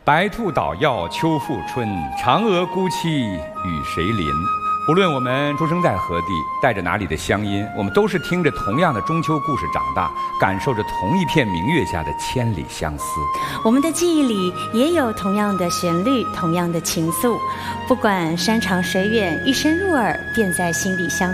白兔捣药秋复春，嫦娥孤栖与谁邻？无论我们出生在何地，带着哪里的乡音，我们都是听着同样的中秋故事长大，感受着同一片明月下的千里相思。 我们的记忆里也有同样的旋律，同样的情愫，不管山长水远，一声入耳，便在心底相